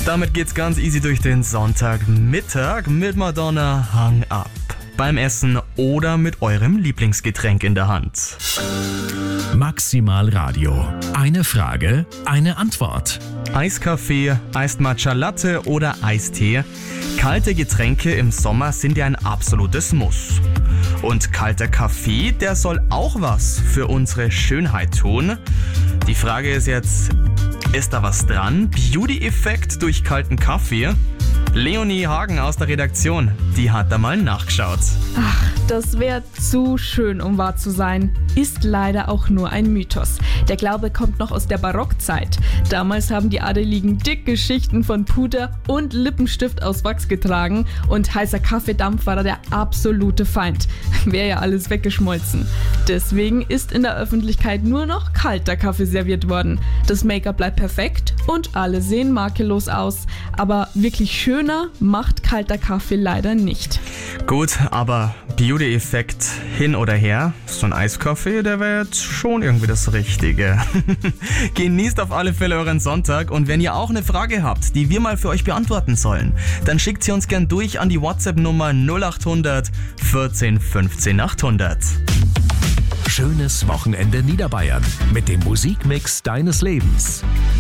Damit geht's ganz easy durch den Sonntagmittag mit Madonna Hang Up. Beim Essen oder mit eurem Lieblingsgetränk in der Hand. Maximal Radio. Eine Frage, eine Antwort. Eiskaffee, Iced Matcha Latte oder Eistee. Kalte Getränke im Sommer sind ja ein absolutes Muss. Und kalter Kaffee, der soll auch was für unsere Schönheit tun. Die Frage ist jetzt, ist da was dran? Beauty-Effekt durch kalten Kaffee? Leonie Hagen aus der Redaktion, die hat da mal nachgeschaut. Ach, das wäre zu schön, um wahr zu sein. Ist leider auch nur ein Mythos. Der Glaube kommt noch aus der Barockzeit. Damals haben die Adeligen dicke Schichten von Puder und Lippenstift aus Wachs getragen und heißer Kaffeedampf war da der absolute Feind. Wäre ja alles weggeschmolzen. Deswegen ist in der Öffentlichkeit nur noch kalter Kaffee serviert worden. Das Make-up bleibt perfekt und alle sehen makellos aus. Aber wirklich schöner macht kalter Kaffee leider nicht. Gut, aber Beauty-Effekt hin oder her, so ein Eiskaffee, der wäre jetzt schon irgendwie das Richtige. Genießt auf alle Fälle euren Sonntag und wenn ihr auch eine Frage habt, die wir mal für euch beantworten sollen, dann schickt sie uns gern durch an die WhatsApp-Nummer 0800 14 15 800. Schönes Wochenende Niederbayern mit dem Musikmix deines Lebens.